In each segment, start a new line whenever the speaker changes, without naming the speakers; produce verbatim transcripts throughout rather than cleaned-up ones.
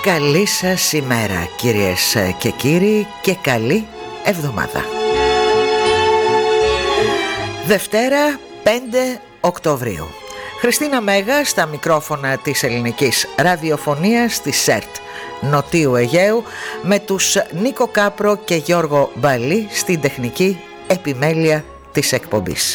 Καλή σας ημέρα κυρίες και κύριοι και καλή εβδομάδα. Δευτέρα πέντε Οκτωβρίου. Χριστίνα Μέγα στα μικρόφωνα της ελληνικής ραδιοφωνίας της ΣΕΡΤ Νοτίου Αιγαίου, με τους Νίκο Κάπρο και Γιώργο Μπαλή στην τεχνική επιμέλεια της εκπομπής.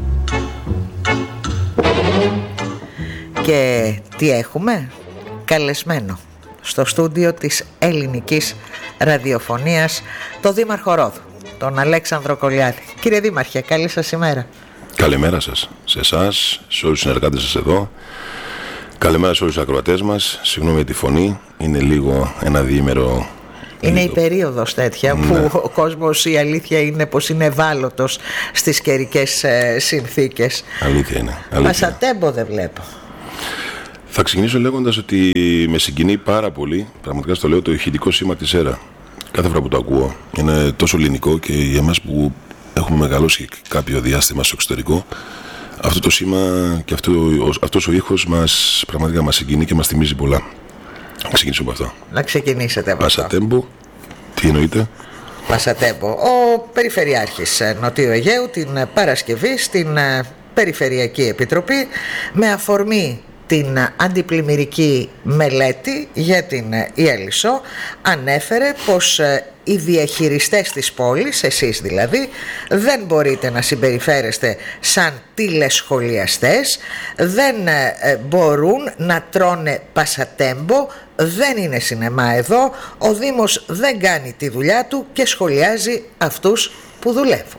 Και τι έχουμε? Καλεσμένο στο στούντιο της ελληνικής ραδιοφωνίας το Δήμαρχο Ρόδου, τον Αλέξανδρο Κολλιάδη. Κύριε Δήμαρχε, καλή σας ημέρα.
Καλημέρα σας, σε εσάς, σε όλους τους συνεργάτες σας εδώ. Καλημέρα σε όλους τους ακροατές μας. Συγγνώμη για τη φωνή, είναι λίγο ένα διήμερο.
Είναι λίγο η περίοδος τέτοια, ναι, που ο κόσμος, η αλήθεια είναι πως είναι ευάλωτος στις καιρικές ε, συνθήκες.
Αλήθεια είναι.
Πασατέμπο δεν βλέπω.
Θα ξεκινήσω λέγοντας ότι με συγκινεί πάρα πολύ, πραγματικά στο λέω, το ηχητικό σήμα της ΕΡΑ. Κάθε φορά που το ακούω είναι τόσο ελληνικό, και για εμάς που έχουμε μεγαλώσει κάποιο διάστημα στο εξωτερικό, αυτό το σήμα και αυτό, αυτός ο ήχος μας πραγματικά μας συγκινεί και μας θυμίζει πολλά. Να ξεκινήσω από αυτό.
Να ξεκινήσετε από αυτό.
Πασατέμπο, τι εννοείται?
Πασατέμπο, ο Περιφερειάρχης Νοτίου Αιγαίου την Παρασκευή στην Περιφερειακή Επιτροπή, με αφορμή την αντιπλημμυρική μελέτη για την Ιαλισσό, ανέφερε πως οι διαχειριστές της πόλης, εσείς δηλαδή, δεν μπορείτε να συμπεριφέρεστε σαν τηλεσχολιαστές, δεν μπορούν να τρώνε πασατέμπο, δεν είναι σινεμά εδώ, ο Δήμος δεν κάνει τη δουλειά του και σχολιάζει αυτούς που δουλεύουν.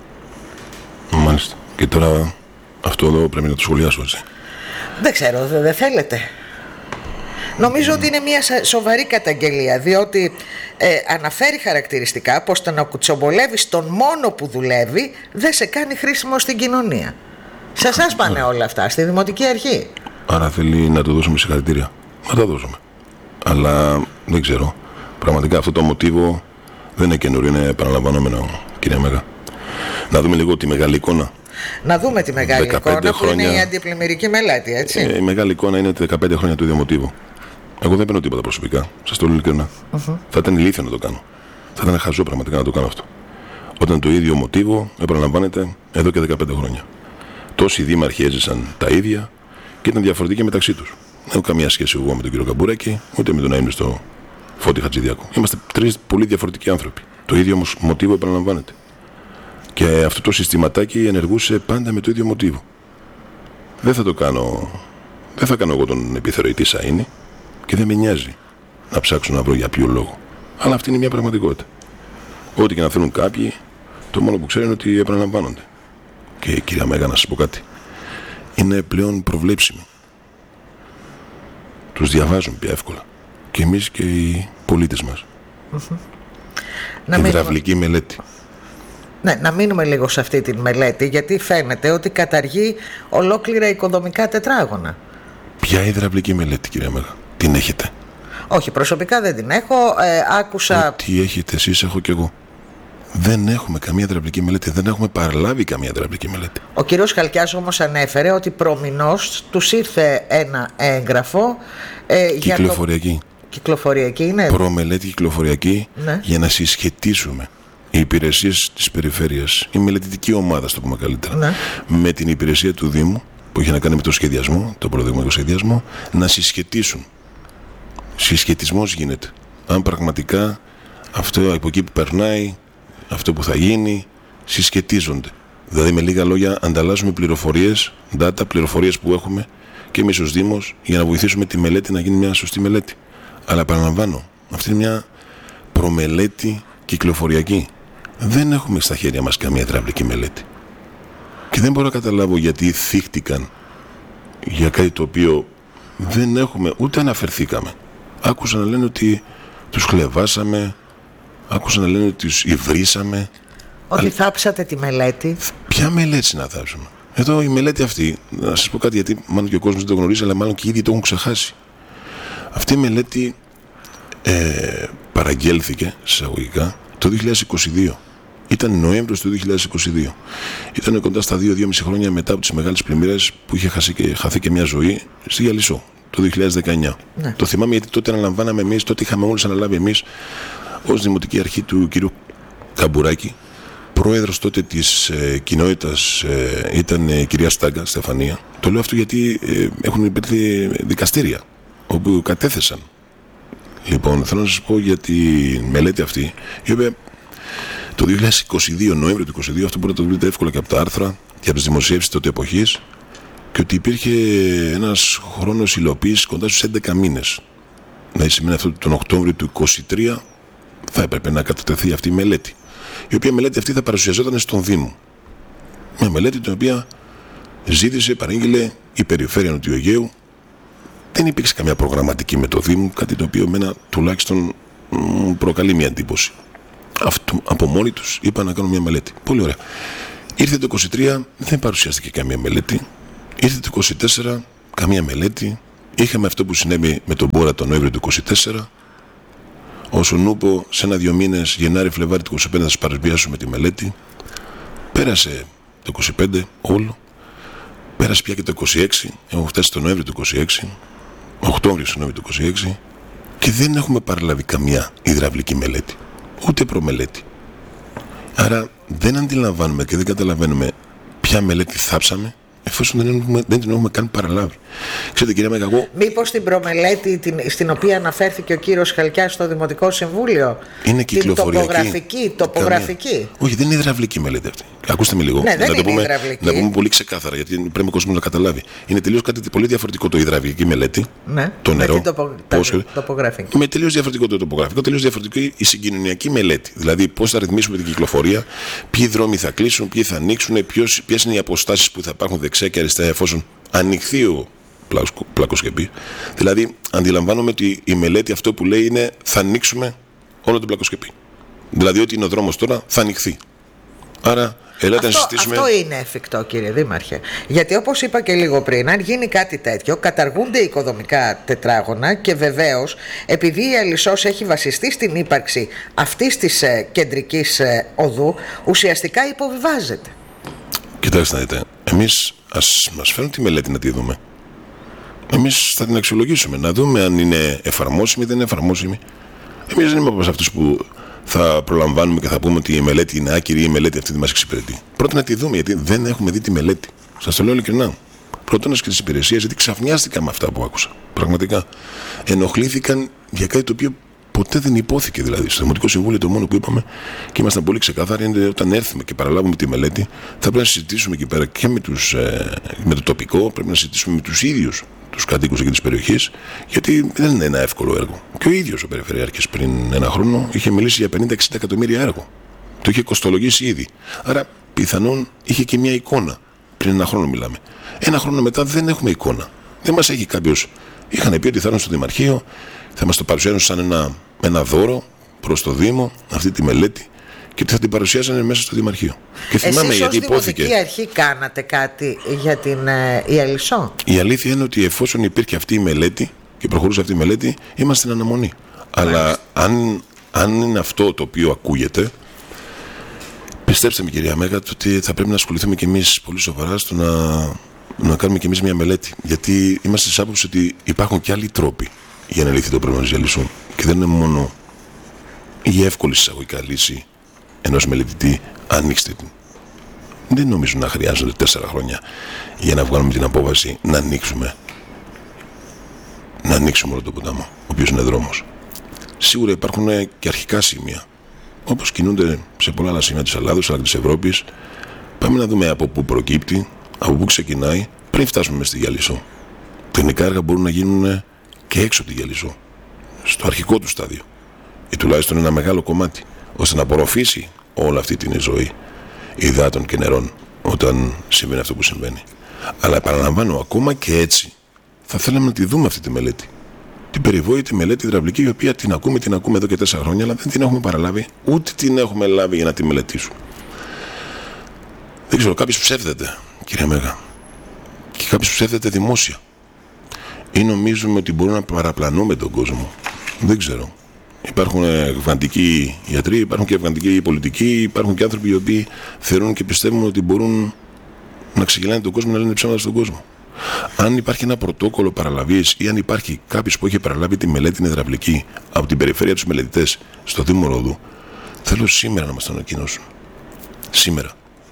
Μάλιστα. Και τώρα αυτό εδώ πρέπει να το σχολιάσω, έτσι.
Δεν ξέρω, δεν δε θέλετε. Νομίζω mm. ότι είναι μια σοβαρή καταγγελία, διότι ε, αναφέρει χαρακτηριστικά πως το να κουτσομπολεύεις τον μόνο που δουλεύει δεν σε κάνει χρήσιμο στην κοινωνία. Σε εσάς πάνε yeah. όλα αυτά, στη Δημοτική Αρχή.
Άρα θέλει να του δώσουμε συγχαρητήρια. Να τα δώσουμε. Αλλά δεν ξέρω. Πραγματικά αυτό το μοτίβο δεν είναι καινούριο, είναι επαναλαμβανόμενο, κύριε Μέγα. Να δούμε λίγο τη μεγάλη εικόνα.
Να δούμε τη μεγάλη εικόνα,
χρόνια,
που είναι η αντιπλημμυρική μελέτη, έτσι.
Ε, η μεγάλη εικόνα είναι δεκαπέντε χρόνια του ίδιου μοτίβου. Εγώ δεν παίρνω τίποτα προσωπικά, σας το λέω ειλικρινά. Uh-huh. Θα ήταν ηλίθιο να το κάνω. Θα ήταν χαζό πραγματικά να το κάνω αυτό. Όταν το ίδιο μοτίβο επαναλαμβάνεται εδώ και δεκαπέντε χρόνια. Τόσοι δήμαρχοι έζησαν τα ίδια και ήταν διαφορετικοί μεταξύ τους. Δεν έχω καμία σχέση εγώ με τον κύριο Καμπουράκη, ούτε με τον αείμνηστο Φώτη Χατζηδιάκο. Είμαστε τρεις πολύ διαφορετικοί άνθρωποι. Το ίδιο όμως μοτίβο επαναλαμβάνεται. Και αυτό το συστηματάκι ενεργούσε πάντα με το ίδιο μοτίβο. Δεν θα το κάνω, δεν θα κάνω εγώ τον επιθεωρητή Σαΐνη, και δεν με νοιάζει να ψάξω να βρω για ποιο λόγο. Αλλά αυτή είναι μια πραγματικότητα. Ό,τι και να θέλουν κάποιοι, το μόνο που ξέρουν είναι ότι επαναλαμβάνονται. Και κυρία Μέγα, να σας πω κάτι. Είναι πλέον προβλέψιμο. Τους διαβάζουν πια εύκολα. Και εμείς και οι πολίτες μας. Mm-hmm. Υδραυλική μελέτη.
Ναι, να μείνουμε λίγο σε αυτή τη μελέτη, γιατί φαίνεται ότι καταργεί ολόκληρα οικοδομικά τετράγωνα.
Ποια υδραυλική μελέτη, κυρία Μέγα? Την έχετε?
Όχι, προσωπικά δεν την έχω. Ε, άκουσα.
Τι έχετε εσείς, έχω κι εγώ. Δεν έχουμε καμία υδραυλική μελέτη. Δεν έχουμε παραλάβει καμία υδραυλική μελέτη.
Ο κύριος Χαλκιάς όμως ανέφερε ότι προμηνώς τους ήρθε ένα έγγραφο ε,
κυκλοφοριακή.
Για το... Κυκλοφοριακή είναι.
Προμελέτη κυκλοφοριακή, ναι, για να συσχετίσουμε οι υπηρεσίες της περιφέρειας, η μελετητική ομάδα, στο πούμε καλύτερα, ναι, με την υπηρεσία του Δήμου που έχει να κάνει με το σχεδιασμό, το προδειγματικό σχεδιασμό, να συσχετίσουν. Συσχετισμός γίνεται. Αν πραγματικά αυτό από εκεί που περνάει, αυτό που θα γίνει, συσχετίζονται. Δηλαδή, με λίγα λόγια, ανταλλάσσουμε πληροφορίες, data, πληροφορίες που έχουμε και εμείς ως Δήμος, για να βοηθήσουμε τη μελέτη να γίνει μια σωστή μελέτη. Αλλά επαναλαμβάνω, αυτή είναι μια προμελέτη κυκλοφοριακή. Δεν έχουμε στα χέρια μας καμία υδραυλική μελέτη. Και δεν μπορώ να καταλάβω γιατί θύχτηκαν για κάτι το οποίο δεν έχουμε, ούτε αναφερθήκαμε. Άκουσα να λένε ότι τους χλεβάσαμε, άκουσα να λένε ότι τους υβρίσαμε.
Ότι Αλλά... θάψατε τη μελέτη.
Ποια μελέτη να θάψουμε? Εδώ η μελέτη αυτή, να σας πω κάτι, γιατί μάλλον και ο κόσμος δεν το γνωρίζει, αλλά μάλλον και οι ίδιοι το έχουν ξεχάσει. Αυτή η μελέτη ε, παραγγέλθηκε, εισαγωγικά, το δύο χιλιάδες είκοσι δύο. Ήταν Νοέμβριος του δύο χιλιάδες είκοσι δύο. Ήταν κοντά στα δύο με δύο κόμμα πέντε χρόνια μετά από τις μεγάλες πλημμύρες που είχε χαθεί και, χαθεί και μια ζωή στη Ιαλισσό. το δύο χιλιάδες δεκαεννιά. Ναι. Το θυμάμαι γιατί τότε αναλαμβάναμε εμείς, τότε είχαμε όλους αναλάβει εμείς ως Δημοτική Αρχή του κ. Καμπουράκη. Πρόεδρος τότε της ε, κοινότητας ε, ήταν η κυρία Στάγκα, Στεφανία. Το λέω αυτό γιατί ε, έχουν υπήρχε δικαστήρια όπου κατέθεσαν. Λοιπόν, θέλω να σας πω για τη μελέτη αυτή, η οποία το δύο χιλιάδες είκοσι δύο, Νοέμβριο του είκοσι δύο, αυτό μπορεί να το βρείτε εύκολα και από τα άρθρα και από τις δημοσίευσεις τότε εποχής, και ότι υπήρχε ένας χρόνος υλοποίησης κοντά στους έντεκα μήνες. Δηλαδή σημαίνει αυτό ότι τον Οκτώβριο του είκοσι τρία θα έπρεπε να κατατεθεί αυτή η μελέτη, η οποία μελέτη αυτή θα παρουσιαζόταν στον Δήμο. Μια μελέτη την οποία ζήτησε, παρήγγειλε η Περιφέρεια Νοτιού Αιγαίου. Δεν υπήρξε καμιά προγραμματική με το Δήμο, κάτι το οποίο εμένα τουλάχιστον μ, προκαλεί μια εντύπωση. Αυτό, από μόνοι τους είπαν να κάνουν μια μελέτη. Πολύ ωραία. Ήρθε το είκοσι τρία, δεν παρουσιάστηκε καμία μελέτη. Ήρθε το είκοσι τέσσερα, καμία μελέτη. Είχαμε αυτό που συνέβη με τον Μπόρα τον Νοέμβριο του είκοσι τέσσερα. Όσον ούπο, σε ένα-δύο μήνες, Γενάρη-Φλεβάρη του είκοσι πέντε, θα σας παρουσιάσουμε τη μελέτη. Πέρασε το είκοσι πέντε όλο. Πέρασε πια και το είκοσι έξι. Έχω φτάσει το Νοέμβριο του είκοσι έξι. Οκτώβριο του Νοέμβριο του είκοσι έξι. Και δεν έχουμε παραλάβει καμία υδραυλική μελέτη. Ούτε προμελέτη. Άρα δεν αντιλαμβάνουμε και δεν καταλαβαίνουμε ποια μελέτη θάψαμε, εφόσον δεν, έχουμε, δεν την έχουμε καν παραλάβει. Ξέρετε, κυρία Μέγα, εγώ...
Μήπως την προμελέτη την, στην οποία αναφέρθηκε ο κύριος Χαλκιάς στο Δημοτικό Συμβούλιο,
είναι κυκλοφοριακή,
την τοπογραφική, τοπογραφική.
Όχι, δεν είναι υδραυλική μελέτη αυτή. Ακούστε με λίγο.
Ναι, δεν
να,
είναι
το πούμε,
υδραυλική.
να πούμε πολύ ξεκάθαρα, γιατί πρέπει ο κόσμος να καταλάβει. Είναι τελείως κάτι πολύ διαφορετικό το υδραυλική μελέτη.
Ναι,
το νερό.
Με την τοπο, πώς, τοπογραφική.
Με τελείως διαφορετικό το τοπογραφικό, τελείως διαφορετική η συγκοινωνιακή μελέτη. Δηλαδή, πώς θα ρυθμίσουμε την κυκλοφορία, ποιοι δρόμοι θα κλείσουν, ποιοι θα ανοίξουν, ποιες είναι οι αποστάσεις που θα υπάρχουν δεξιά και αριστερά, εφόσον ανοιχθεί ο πλακοσκεπή. Δηλαδή, αντιλαμβάνομαι ότι η μελέτη αυτό που λέει είναι θα ανοίξουμε όλο το πλακοσκεπή. Δηλαδή, ότι είναι ο δρόμος τώρα θα ανοιχθεί. Άρα, ελάτε
αυτό,
να συζητήσουμε.
Αυτό είναι εφικτό, κύριε Δήμαρχε. Γιατί, όπως είπα και λίγο πριν, αν γίνει κάτι τέτοιο, καταργούνται οικοδομικά τετράγωνα και βεβαίως, επειδή η Αλυσσός έχει βασιστεί στην ύπαρξη αυτής της ε, κεντρικής ε, οδού, ουσιαστικά υποβιβάζεται.
Κοιτάξτε να δείτε, εμείς ας μας φέρουν τη μελέτη να τη δούμε. Εμείς θα την αξιολογήσουμε, να δούμε αν είναι εφαρμόσιμη ή δεν είναι εφαρμόσιμη. Εμείς δεν είμαστε από αυτούς που θα προλαμβάνουμε και θα πούμε ότι η μελέτη είναι άκυρη ή η μελέτη αυτή δεν μας εξυπηρετεί. Πρώτα να τη δούμε, γιατί δεν έχουμε δει τη μελέτη. Σας το λέω ειλικρινά. Προτείνω και τις υπηρεσίες, γιατί ξαφνιάστηκα με αυτά που άκουσα. Πραγματικά. Ενοχλήθηκαν για κάτι το οποίο ποτέ δεν υπόθηκε. Δηλαδή, στο Δημοτικό Συμβούλιο το μόνο που είπαμε και ήμασταν πολύ ξεκάθαροι είναι ότι όταν έρθουμε και παραλάβουμε τη μελέτη, θα πρέπει να συζητήσουμε εκεί πέρα και με, τους, ε, με το τοπικό, πρέπει να συζητήσουμε με τους ίδιους τους κατοίκους εκεί της περιοχής, γιατί δεν είναι ένα εύκολο έργο. Και ο ίδιος ο Περιφερειάρχης πριν ένα χρόνο είχε μιλήσει για πενήντα με εξήντα εκατομμύρια έργο. Το είχε κοστολογήσει ήδη. Άρα πιθανόν είχε και μια εικόνα. Πριν ένα χρόνο μιλάμε. Ένα χρόνο μετά δεν έχουμε εικόνα. Δεν μας έχει κάποιος. Είχαν πει ότι θα έρθουν στο Δημαρχείο, θα μας το παρουσιάσουν σαν ένα, ένα δώρο προς το Δήμο, αυτή τη μελέτη, και ότι θα την παρουσιάζανε μέσα στο Δημαρχείο. Και θυμάμαι
εσείς
γιατί
ως
υπόθηκε.
Δημοτική Αρχή κάνατε κάτι για την ε, η Αλυσσό?
Η αλήθεια είναι ότι εφόσον υπήρχε αυτή η μελέτη και προχωρούσε αυτή η μελέτη, είμαστε στην αναμονή.
Μάλιστα.
Αλλά αν, αν είναι αυτό το οποίο ακούγεται, πιστέψτε με, κυρία Μέγα, ότι θα πρέπει να ασχοληθούμε κι εμείς πολύ σοβαρά στο να, να κάνουμε κι εμείς μια μελέτη. Γιατί είμαστε της άποψης ότι υπάρχουν και άλλοι τρόποι για να λυθεί το πρόβλημα της Αλυσσού. Και δεν είναι μόνο η εύκολη εισαγωγικά λύση ενός μελετητή, ανοίξτε την. Δεν νομίζω να χρειάζονται τέσσερα χρόνια για να βγάλουμε την απόφαση να ανοίξουμε. Να ανοίξουμε όλο το ποτάμο, ο οποίος είναι δρόμος. Σίγουρα υπάρχουν και αρχικά σημεία, όπως κινούνται σε πολλά άλλα σημεία της Ελλάδος αλλά και της Ευρώπης. Πάμε να δούμε από πού προκύπτει, από πού ξεκινάει, πριν φτάσουμε μες στη Γιαλισσό. Τεχνικά έργα μπορούν να γίνουν και έξω από τη Γιαλισσό, στο αρχικό του στάδιο, ή τουλάχιστον ένα μεγάλο κομμάτι, ώστε να απορροφήσει όλη αυτή την ζωή υδάτων και νερών όταν συμβαίνει αυτό που συμβαίνει. Αλλά επαναλαμβάνω, ακόμα και έτσι θα θέλαμε να τη δούμε αυτή τη μελέτη. Την περιβόητη μελέτη υδραυλική, η οποία την ακούμε, την ακούμε εδώ και τέσσερα χρόνια, αλλά δεν την έχουμε παραλάβει, ούτε την έχουμε λάβει για να τη μελετήσουμε. Δεν ξέρω, κάποιος ψεύδεται, κύριε Μέγα, και κάποιος ψεύδεται δημόσια. Ή νομίζουμε ότι μπορούμε να παραπλανούμε τον κόσμο. Δεν ξέρω. Υπάρχουν ευγαντικοί γιατροί, υπάρχουν και ευγαντικοί πολιτικοί, υπάρχουν και άνθρωποι οι οποίοι θεωρούν και πιστεύουν ότι μπορούν να ξεγελάνε τον κόσμο, να λένε ψέματα στον κόσμο. Αν υπάρχει ένα πρωτόκολλο παραλαβής ή αν υπάρχει κάποιος που έχει παραλάβει τη μελέτη την υδραυλική από την περιφέρεια τους μελετητές στο Δήμο Ρόδου, θέλω σήμερα να μας το ανακοινώσουν. Σήμερα.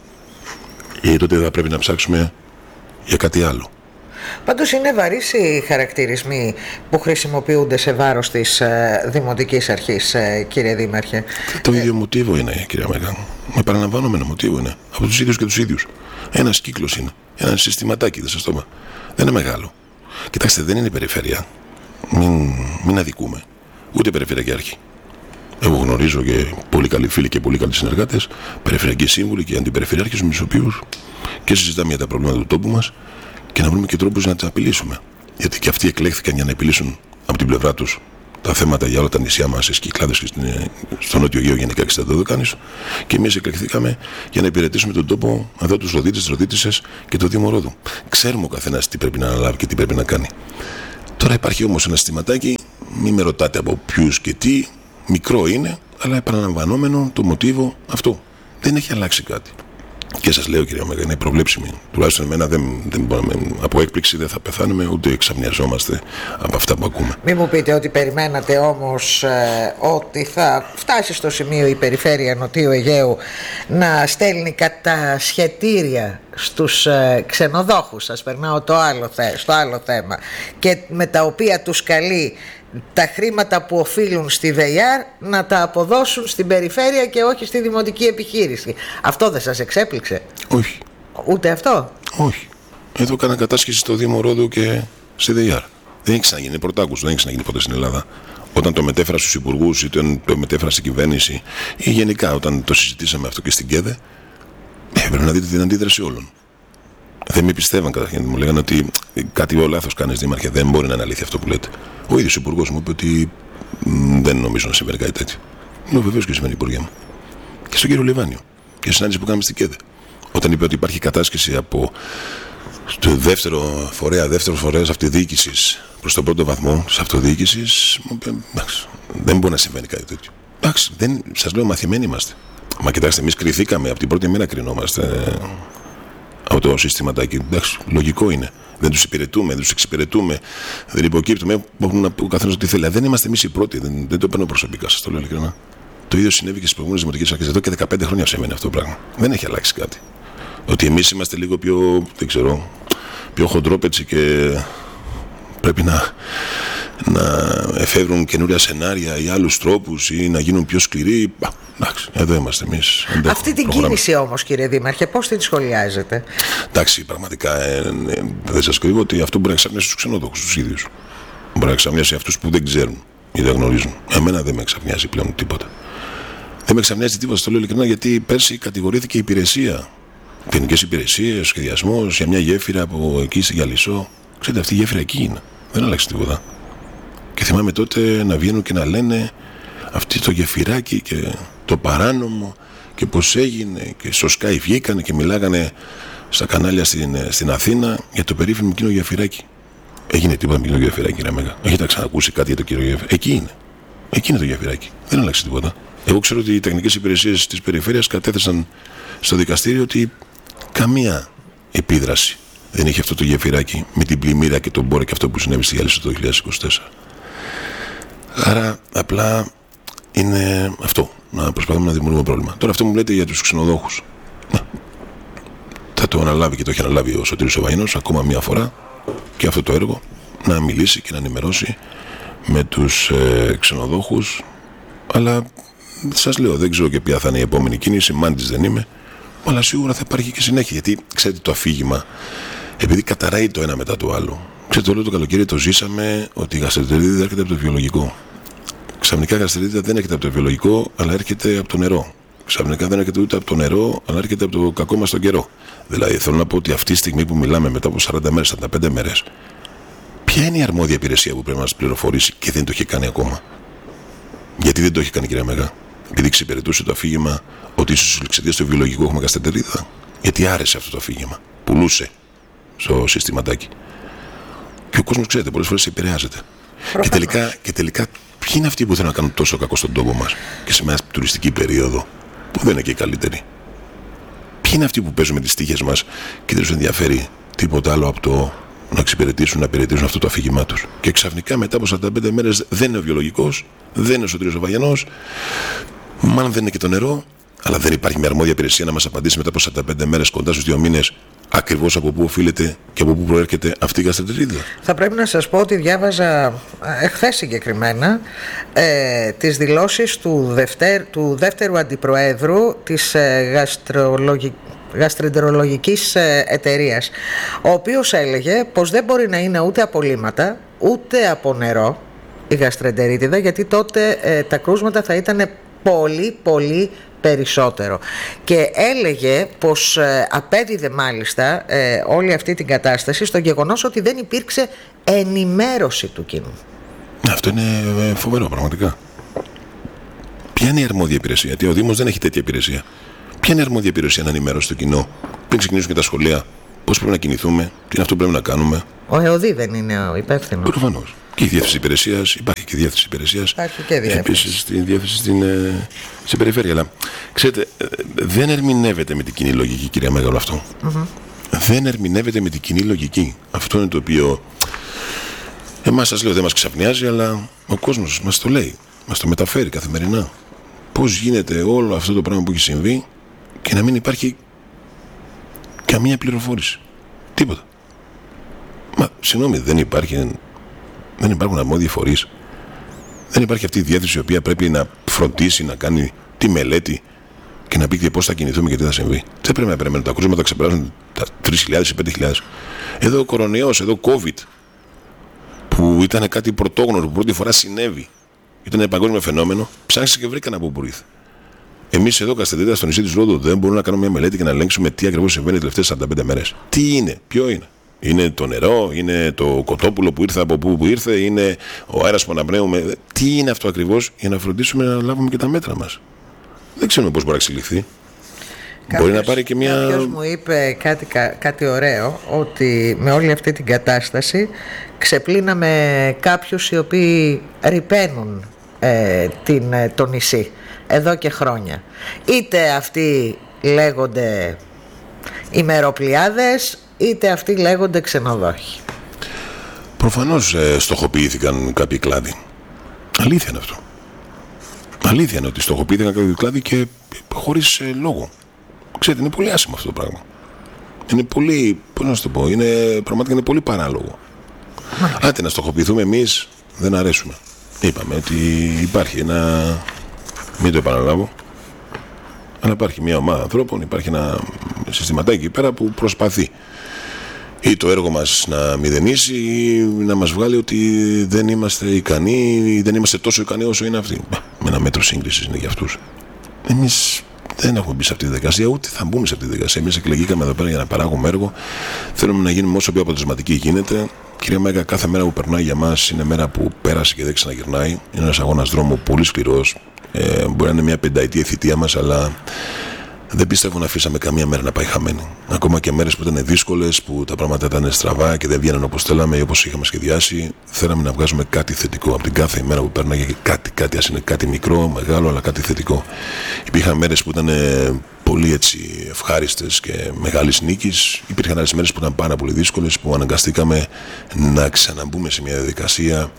Ή τότε θα πρέπει να ψάξουμε για κάτι άλλο.
Πάντως είναι βαρύς οι χαρακτηρισμοί που χρησιμοποιούνται σε βάρος της ε, Δημοτικής Αρχής, ε, κύριε Δήμαρχε.
Το ίδιο μοτίβο είναι, κυρία Μέγα. Επαναλαμβανόμενο μοτίβο είναι. Από τους ίδιους και τους ίδιους. Ένας κύκλος είναι. Ένα συστηματάκι, δεν σας το είπα. Δεν είναι μεγάλο. Κοιτάξτε, δεν είναι η περιφέρεια. Μην, μην αδικούμε. Ούτε περιφερειακή αρχή. Εγώ γνωρίζω και πολύ καλοί φίλοι και πολύ καλοί συνεργάτες, περιφερειακοί σύμβουλοι και αντιπεριφερειάρχες, με τους οποίους και συζητάμε για τα προβλήματα του τόπου μας και να βρούμε και τρόπους να τα απειλήσουμε. Γιατί και αυτοί εκλέχθηκαν για να επιλύσουν από την πλευρά τους τα θέματα για όλα τα νησιά μας, στις Κυκλάδες και στο Νότιο Αιγαίο γενικά και στα Δωδεκάνησα. Και εμείς εκλεχθήκαμε για να υπηρετήσουμε τον τόπο, εδώ τους Ροδίτες, Ροδίτισσες και το Δήμο Ρόδου. Ξέρουμε ο καθένας τι πρέπει να αναλάβει και τι πρέπει να κάνει. Τώρα υπάρχει όμως ένα συστηματάκι, μην με ρωτάτε από ποιους και τι, μικρό είναι, αλλά επαναλαμβανόμενο το μοτίβο αυτό. Δεν έχει αλλάξει κάτι. Και σας λέω, κυρία Μέγα, είναι προβλέψιμη. Τουλάχιστον εμένα δεν, δεν μπορούμε, από έκπληξη δεν θα πεθάνουμε, ούτε εξαμοιαζόμαστε από αυτά που ακούμε.
Μην μου πείτε ότι περιμένατε όμως ε, ότι θα φτάσει στο σημείο η Περιφέρεια Νοτιού Αιγαίου να στέλνει κατασχετήρια στους ε, ξενοδόχους. Σας περνάω το άλλο, στο άλλο θέμα. Και με τα οποία τους καλεί τα χρήματα που οφείλουν στη ΒΕΙΑΡ να τα αποδώσουν στην περιφέρεια και όχι στη δημοτική επιχείρηση. Αυτό δεν σας εξέπληξε?
Όχι.
Ούτε αυτό?
Όχι. Εδώ έκανα κατάσχεση στο Δήμο Ρόδου και στη ΒΕΙΑΡ. Δεν έχει ξαναγίνει, είναι πρωτάκουστο, δεν έχει ξαναγίνει ποτέ στην Ελλάδα. Όταν το μετέφερα στους υπουργούς ή όταν το μετέφερα στην κυβέρνηση ή γενικά όταν το συζητήσαμε αυτό και στην ΚΕΔΕ, έπρεπε να δείτε την αντίδραση όλων. Δεν με πιστεύαν καταρχήν. Μου λέγανε ότι κάτι ο λάθος κάνεις, Δήμαρχε, δεν μπορεί να είναι αλήθεια αυτό που λέτε. Ο ίδιος ο υπουργός μου είπε ότι μ, δεν νομίζω να συμβαίνει κάτι τέτοιο. Λέω βεβαίως και συμβαίνει, υπουργέ μου. Και στον κύριο Λιβάνιο. Και συνάντηση που κάναμε στην ΚΕΔΕ. Όταν είπε ότι υπάρχει κατάσχεση από το δεύτερο φορέα, δεύτερο φορέα αυτοδιοίκησης προς τον πρώτο βαθμό της αυτοδιοίκησης, μου είπε εντάξει, δεν μπορεί να συμβαίνει κάτι τέτοιο. Εντάξει, δεν, σας λέω, μαθημένοι είμαστε. Μα κοιτάξτε, εμείς κρυθήκαμε από την πρώτη μέρα, κρινόμαστε από το συστηματάκι. Εντάξει, λογικό είναι. Δεν τους υπηρετούμε, δεν τους εξυπηρετούμε, δεν υποκύπτουμε. Μπορούμε να πει ο καθένας ό,τι θέλει. Δεν είμαστε εμείς οι πρώτοι, δεν, δεν το παίρνω προσωπικά, σας το λέω ειλικρινά. Το ίδιο συνέβη και στις προηγούμενες δημοτικές αρχές. Εδώ και δεκαπέντε χρόνια σημαίνει αυτό το πράγμα. Δεν έχει αλλάξει κάτι. Ότι εμείς είμαστε λίγο πιο, δεν ξέρω, πιο χοντρόπετσι και πρέπει να, να εφεύρουν καινούρια σενάρια ή άλλους τρόπους ή να γίνουν πιο σκληροί. Εντάξει, εδώ είμαστε εμείς.
Αυτή την προχωράμε. Κίνηση όμως, κύριε Δήμαρχε, πώς την σχολιάζετε?
Εντάξει, πραγματικά ε, ε, δεν σας κρύβω ότι αυτό μπορεί να εξαπνιάσει στους ξενοδόχους τους ίδιους. Μπορεί να εξαπνιάσει αυτούς που δεν ξέρουν ή δεν γνωρίζουν. Εμένα δεν με εξαπνιάζει πλέον τίποτα. Δεν με εξαπνιάζει τίποτα, στο λέω ειλικρινά, γιατί πέρσι κατηγορήθηκε η υπηρεσία. Ποινικές υπηρεσίες, σχεδιασμός για μια γέφυρα από εκεί στην Γιαλισσό. Ξέρετε, αυτή η γέφυρα εκεί είναι. Δεν άλλαξε τίποτα. Και θυμάμαι τότε να βγαίνουν και να λένε αυτή το γεφυράκι και το παράνομο και πώς έγινε και στο Sky βγήκανε και μιλάγανε στα κανάλια στην, στην Αθήνα για το περίφημο κοινό γεφυράκι. Έγινε τίποτα με κοινό γεφυράκι, κύριε Μέγα? Έχετε ξανακούσει κάτι για το κοινό γεφυράκι? Εκεί είναι. Εκεί είναι το γεφυράκι. Δεν άλλαξε τίποτα. Εγώ ξέρω ότι οι τεχνικές υπηρεσίες της περιφέρειας κατέθεσαν στο δικαστήριο ότι καμία επίδραση δεν είχε αυτό το γεφυράκι με την πλημμύρα και τον μπόρο και αυτό που συνέβη στη Γιαλισσό το δύο χιλιάδες είκοσι τέσσερα. Άρα απλά είναι αυτό, να προσπαθούμε να δημιουργούμε πρόβλημα. Τώρα αυτό μου λέτε για τους ξενοδόχους. Να, θα το αναλάβει και το έχει αναλάβει ο Σωτήρης ο Βαϊνός ακόμα μία φορά και αυτό το έργο, να μιλήσει και να ενημερώσει με τους ε, ξενοδόχους. Αλλά σας λέω, δεν ξέρω και ποια θα είναι η επόμενη κίνηση, μάντης δεν είμαι, αλλά σίγουρα θα υπάρχει και συνέχεια. Γιατί ξέρετε, το αφήγημα, επειδή καταράει το ένα μετά το άλλο. Ξέρετε, όλο το καλοκαίρι το ζήσαμε ότι η γαστρεντερίτιδα έρχεται από το βιολογικό. Ξαφνικά η γαστρεντερίτιδα δεν έρχεται από το βιολογικό, αλλά έρχεται από το νερό. Ξαφνικά δεν έρχεται ούτε από το νερό, αλλά έρχεται από το κακό μας τον καιρό. Δηλαδή, θέλω να πω ότι αυτή τη στιγμή που μιλάμε μετά από σαράντα μέρες, σαράντα πέντε μέρες, ποια είναι η αρμόδια υπηρεσία που πρέπει να μας πληροφορήσει και δεν το έχει κάνει ακόμα? Γιατί δεν το έχει κάνει, κυρία Μέγα? Επειδή εξυπηρετούσε το αφήγημα ότι ίσως εξαιτίας του βιολογικού έχουμε γαστρεντερίτιδα? Γιατί άρεσε αυτό το αφήγημα. Πουλούσε στο συστηματάκι. Και ο κόσμος, ξέρετε, πολλές φορές επηρεάζεται. Και τελικά, και τελικά, ποιοι είναι αυτοί που θέλουν να κάνουν τόσο κακό στον τόπο μας και σε μια τουριστική περίοδο που δεν είναι και η καλύτερη? Ποιοι είναι αυτοί που παίζουν με τις τύχες μας και δεν τους ενδιαφέρει τίποτα άλλο από το να εξυπηρετήσουν, να υπηρετήσουν αυτό το αφήγημά τους. Και ξαφνικά μετά από σαράντα πέντε μέρες δεν είναι ο βιολογικός, δεν είναι ο Σωτήριος ο Βαγιανός, μάλλον δεν είναι και το νερό, αλλά δεν υπάρχει μια αρμόδια υπηρεσία να μας απαντήσει μετά από σαράντα πέντε μέρες, κοντά στους δύο μήνες, ακριβώς από πού οφείλεται και από πού προέρχεται αυτή η γαστρεντερίτιδα.
Θα πρέπει να σας πω ότι διάβαζα εχθές συγκεκριμένα ε, τις δηλώσεις του, δευτέρ, του δεύτερου αντιπροέδρου της ε, γαστρολογικής γαστρεντερολογικής εταιρείας, ο οποίος έλεγε πως δεν μπορεί να είναι ούτε από λίμματα ούτε από νερό η γαστρεντερίτιδα, γιατί τότε ε, τα κρούσματα θα ήταν πολύ πολύ περισσότερο, και έλεγε πως ε, απέδιδε μάλιστα ε, όλη αυτή την κατάσταση στο γεγονός ότι δεν υπήρξε ενημέρωση του κοινού.
Αυτό είναι φοβερό πραγματικά. Ποια είναι η αρμόδια υπηρεσία? Γιατί ο Δήμος δεν έχει τέτοια υπηρεσία. Ποια είναι η αρμόδια υπηρεσία να ενημερώσει το κοινό πριν ξεκινήσουν και τα σχολεία, πώς πρέπει να κινηθούμε, τι είναι αυτό που πρέπει να κάνουμε?
Ο ΕΟΔΗ δεν είναι ο υπεύθυνος?
Προφανώς. Και η διεύθυνση υπηρεσίας, υπάρχει και η διεύθυνση υπηρεσίας.
Υπάρχει και διεύθυνση.
Επίσης τη διεύθυνση στην, ε, στην περιφέρεια. Αλλά ξέρετε, ε, δεν ερμηνεύεται με την κοινή λογική, κυρία Μέγαλο, αυτό. Mm-hmm. Δεν ερμηνεύεται με την κοινή λογική. Αυτό είναι το οποίο εμάς, σας λέω, δεν μας ξαφνιάζει, αλλά ο κόσμος μας το λέει, μας το μεταφέρει καθημερινά. Πώς γίνεται όλο αυτό το πράγμα που έχει συμβεί και να μην υπάρχει καμία πληροφόρηση? Τίποτα. Μα συγγνώμη, δεν υπάρχει, δεν υπάρχουν αρμόδιοι φορείς. Δεν υπάρχει αυτή η διεύθυνση η οποία πρέπει να φροντίσει να κάνει τη μελέτη και να πει και πώς θα κινηθούμε και τι θα συμβεί. Δεν πρέπει να περιμένουν τα κρούσματα να ξεπεράσουν τα τρεις χιλιάδες ή πέντε χιλιάδες. Εδώ ο κορονοϊός, εδώ COVID, που ήταν κάτι πρωτόγνωρο που πρώτη φορά συνέβη, ήταν ένα παγκόσμιο φαινόμενο, ψάξε και βρήκαν από πού ήρθε. Εμείς εδώ, Καστεντίδα, στο νησί της Ρόδου, δεν μπορούμε να κάνουμε μια μελέτη και να ελέγξουμε τι ακριβώς συμβαίνει τις τελευταίες σαράντα πέντε μέρες. Τι είναι, ποιο είναι? Είναι το νερό, είναι το κοτόπουλο που ήρθε από πού που ήρθε, είναι ο αέρας που αναπνέουμε? Τι είναι αυτό ακριβώς, για να φροντίσουμε να λάβουμε και τα μέτρα μας? Δεν ξέρουμε πώς μπορεί να εξελιχθεί. Κάποιος, μπορεί να πάρει και μια...
Κάποιος μου είπε κάτι, κάτι ωραίο, ότι με όλη αυτή την κατάσταση ξεπλύναμε κάποιους οι οποίοι ρυπαίνουν ε, την, το νησί εδώ και χρόνια. Είτε αυτοί λέγονται ημεροπλιάδες, είτε αυτοί λέγονται ξενοδόχοι.
Προφανώς ε, στοχοποιήθηκαν κάποιοι κλάδοι. Αλήθεια είναι αυτό. Αλήθεια είναι ότι στοχοποιήθηκαν κάποιοι κλάδοι και χωρίς ε, λόγο. Ξέρετε, είναι πολύ άσχημο αυτό το πράγμα. Είναι πολύ, πώς να σου το πω, είναι, πραγματικά είναι πολύ παράλογο. Μάλιστα. Άντε να στοχοποιηθούμε εμείς, δεν αρέσουμε. Είπαμε ότι υπάρχει ένα, μην το επαναλάβω, αλλά υπάρχει μια ομάδα ανθρώπων, υπάρχει ένα συστηματάκι εκεί πέρα που προσπαθεί ή το έργο μας να μηδενίσει ή να μας βγάλει ότι δεν είμαστε ικανοί ή δεν είμαστε τόσο ικανοί όσο είναι αυτοί. Με ένα μέτρο σύγκρισης είναι για αυτούς. Εμείς δεν έχουμε μπει σε αυτή τη διαδικασία, ούτε θα μπούμε σε αυτή τη διαδικασία. Εμείς εκλεγήκαμε εδώ πέρα για να παράγουμε έργο. Θέλουμε να γίνουμε όσο πιο αποτελεσματικοί γίνεται. Κυρία Μέγα, κάθε μέρα που περνάει για μας είναι μέρα που πέρασε και δεν ξαναγυρνάει. Είναι ένας αγώνας δρόμου πολύ σκληρός. Ε, μπορεί να είναι μια πενταετία θητεία μας, αλλά δεν πιστεύω να αφήσαμε καμία μέρα να πάει χαμένη. Ακόμα και μέρες που ήταν δύσκολες, που τα πράγματα ήταν στραβά και δεν βγαίναν όπως θέλαμε ή όπως είχαμε σχεδιάσει, θέλαμε να βγάζουμε κάτι θετικό από την κάθε ημέρα που πέρναγε, κάτι, κάτι, ας είναι κάτι μικρό, μεγάλο, αλλά κάτι θετικό. Υπήρχαν μέρες που ήταν πολύ έτσι ευχάριστες και μεγάλης νίκης. Υπήρχαν άλλες μέρες που ήταν πάρα πολύ δύσκολες, που αναγκαστήκαμε να ξαναμπούμε σε μια διαδικασία,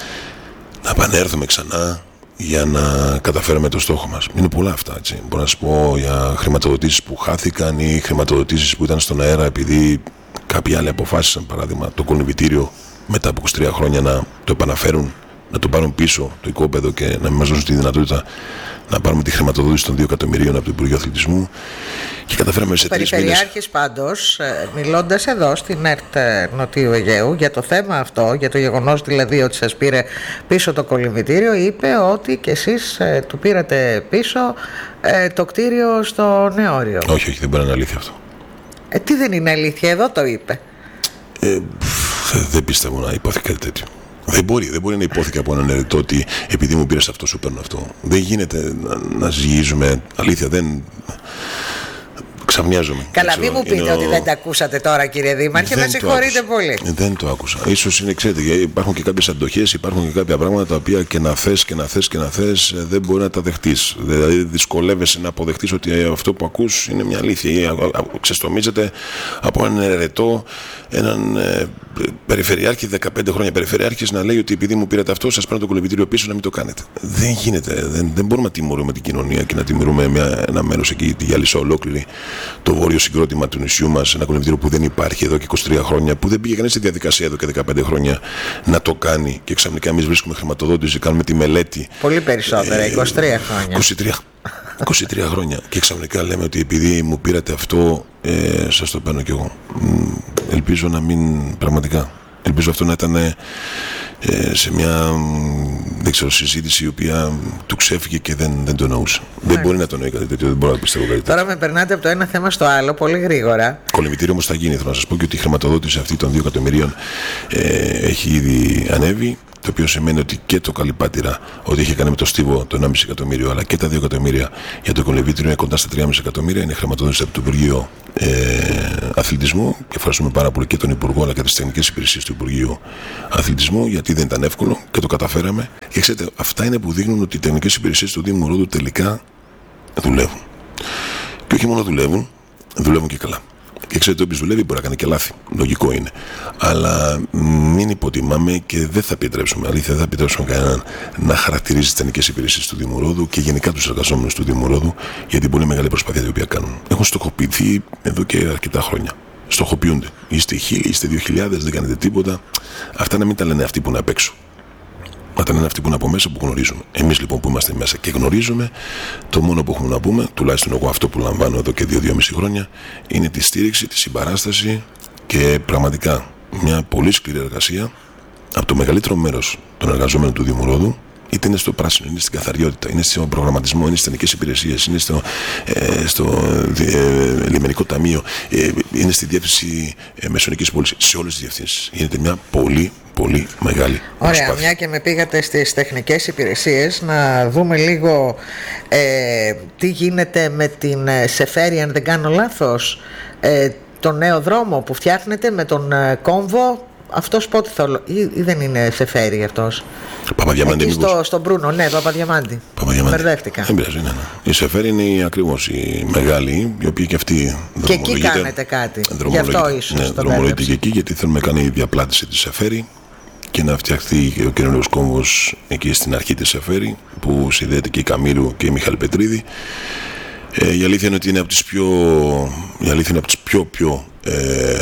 να επανέλθουμε ξανά για να καταφέρουμε το στόχο μας. Είναι πολλά αυτά, έτσι. Μπορώ να σας πω για χρηματοδοτήσεις που χάθηκαν ή χρηματοδοτήσεις που ήταν στον αέρα επειδή κάποιοι άλλοι αποφάσισαν, παράδειγμα, το κολυμβητήριο μετά από είκοσι τρία χρόνια να το επαναφέρουν, να το πάρουν πίσω το οικόπεδο και να μην μας δώσουν τη δυνατότητα να πάρουμε τη χρηματοδότηση των δύο εκατομμυρίων από το Υπουργείο Αθλητισμού. Και καταφέραμε σε τρεις μήνες.
Περιφερειάρχης πάντως, μιλώντας εδώ στην ΕΡΤ Νοτιού Αιγαίου για το θέμα αυτό, για το γεγονός δηλαδή ότι σας πήρε πίσω το κολυμβητήριο, είπε ότι και εσείς ε, του πήρατε πίσω ε, το κτίριο στο Νεόριο.
Όχι, όχι, δεν μπορεί να είναι αλήθεια αυτό.
Ε, τι δεν είναι αλήθεια, εδώ το είπε.
Ε, δεν πιστεύω να υπόθηκε κάτι τέτοιο. Δεν μπορεί, δεν μπορεί να υπόθηκε από έναν ερετό ότι επειδή μου πήρες αυτό σου παίρνω αυτό. Δεν γίνεται να, να ζυγίζουμε. Αλήθεια, δεν. Ξαμοιάζομαι.
Καλά, μην μου πείτε
είναι
ότι
ο...
δεν τα ακούσατε τώρα, κύριε Δήμαρχε, με συγχωρείτε πολύ.
Δεν το άκουσα. Ίσως είναι, ξέρετε, υπάρχουν και κάποιες αντοχές, υπάρχουν και κάποια πράγματα τα οποία και να θες και να θες και να θες δεν μπορεί να τα δεχτείς. Δηλαδή δυσκολεύεσαι να αποδεχτείς ότι αυτό που ακούς είναι μια αλήθεια. Ή ξεστομίζεται από έναν ερετό, έναν ε, περιφερειάρχη, δεκαπέντε χρόνια περιφερειάρχης, να λέει ότι επειδή μου πήρατε αυτό, σας παίρνω το κολυμπητήριο πίσω να μην το κάνετε. Δεν γίνεται. Δεν, δεν μπορούμε να τιμωρούμε την κοινωνία και να τιμωρούμε μια, ένα μέρος εκεί, τη Γυάλισσα ολόκληρη, το βόρειο συγκρότημα του νησιού μας, ένα κολυμπητήριο που δεν υπάρχει εδώ και είκοσι τρία χρόνια, που δεν πήγε κανείς στη διαδικασία εδώ και δεκαπέντε χρόνια να το κάνει και ξαφνικά εμείς βρίσκουμε χρηματοδότηση, κάνουμε τη μελέτη.
Πολύ περισσότερα, ε, είκοσι τρία χρόνια.
είκοσι τρία, είκοσι τρία χρόνια. Και ξαφνικά λέμε ότι επειδή μου πήρατε αυτό, ε, σας το παίρνω κι εγώ. Ελπίζω να μην, πραγματικά, ελπίζω αυτό να ήταν ε, σε μια δεν ξέρω, συζήτηση η οποία του ξέφυγε και δεν, δεν το εννοούσε. Ναι. Δεν μπορεί να το εννοεί κάτι τέτοιο, δεν μπορώ να πιστεύω κάτι τέτοιο.
Τώρα με περνάτε από το ένα θέμα στο άλλο πολύ γρήγορα.
Κολυμπητήριο όμως θα γίνει, θέλω να σας πω, και ότι η χρηματοδότηση αυτή των δύο εκατομμυρίων ε, έχει ήδη ανέβει. Το οποίο σημαίνει ότι και το Καλυπάτηρα, ότι είχε κάνει με το Στίβο το ενάμιση εκατομμύριο, αλλά και τα δύο εκατομμύρια για το κολυμπήτριο είναι κοντά στα τρία κόμμα πέντε εκατομμύρια. Είναι χρηματοδότηση από το Υπουργείο ε, Αθλητισμού. Και ευχαριστούμε πάρα πολύ και τον Υπουργό, αλλά και τις τεχνικές υπηρεσίες του Υπουργείου Αθλητισμού, γιατί δεν ήταν εύκολο και το καταφέραμε. Και ξέρετε, αυτά είναι που δείχνουν ότι οι τεχνικές υπηρεσίες του Δήμου Ρόδου τελικά δουλεύουν. Και όχι μόνο δουλεύουν, δουλεύουν και καλά. Και ξέρετε, όποιος δουλεύει μπορεί να κάνει και λάθη. Λογικό είναι. Αλλά μην υποτιμάμε και δεν θα επιτρέψουμε, αλήθεια, δεν θα επιτρέψουμε κανέναν να χαρακτηρίζει τις τεχνικές υπηρεσίες του Δήμου Ρόδου και γενικά τους εργαζόμενους του Δήμου Ρόδου για την πολύ μεγάλη προσπάθεια την οποία κάνουν. Έχουν στοχοποιηθεί εδώ και αρκετά χρόνια. Στοχοποιούνται. Είστε χίλιοι, είστε δύο χιλιάδες, δεν κάνετε τίποτα. Αυτά να μην τα λένε αυτοί που είναι απ' έξω. Να τα λένε αυτοί που είναι από μέσα που γνωρίζουμε. Εμείς λοιπόν που είμαστε μέσα και γνωρίζουμε, το μόνο που έχουμε να πούμε, τουλάχιστον εγώ αυτό που λαμβάνω εδώ και δύο-δυόμιση χρόνια, είναι τη στήριξη, τη συμπαράσταση και πραγματικά μια πολύ σκληρή εργασία από το μεγαλύτερο μέρος των εργαζομένων του Δήμου Ρόδου, είτε είναι στο πράσινο, είναι στην καθαριότητα, είναι στο προγραμματισμό, είναι στις τεχνικές υπηρεσίες, είναι στο, ε, στο ε, λιμενικό ταμείο, ε, είναι στη διεύθυνση ε, μεσονικής πώλησης. Σε όλες τις διευθύνσεις γίνεται μια πολύ πολύ μεγάλη
Ωραία,
προσπάθεια.
μια και με πήγατε στις τεχνικές υπηρεσίες, να δούμε λίγο ε, τι γίνεται με την Σεφέρη, αν δεν κάνω λάθος, ε, τον νέο δρόμο που φτιάχνεται με τον ε, κόμβο. Αυτός πότε θα ή, ή δεν είναι Σεφέρη αυτός?
Παπαδιαμάντη.
Εκεί στο, στον Μπρούνο, ναι, Παπαδιαμάντη.
Παπαδιαμάντη.
Μπερδεύτηκα.
Δεν πειράζει, ναι, ναι. Η Σεφέρη είναι ακριβώς η μεγάλη, η οποία και αυτή
και εκεί κάνετε κάτι. Γι' αυτό ίσως
ναι,
το
δρομολογείται και εκεί, γιατί θέλουμε να κάνει διαπλάτηση τη Σεφέρη και να φτιαχτεί ο καινούργιος κόμβος εκεί στην αρχή της Σεφέρη, που συνδέεται και η Καμήλου και η Μιχάλη Πετρίδη. Ε, η αλήθεια είναι ότι είναι από τις πιο, η αλήθεια είναι από τις πιο, πιο ε,